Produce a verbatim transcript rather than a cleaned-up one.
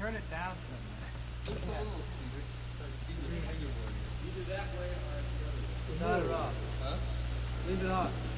turn it down some. Just a little, Cedar. So Cedar, how you warrior. Either that way or the other way. Tie it off. Huh? Leave it on.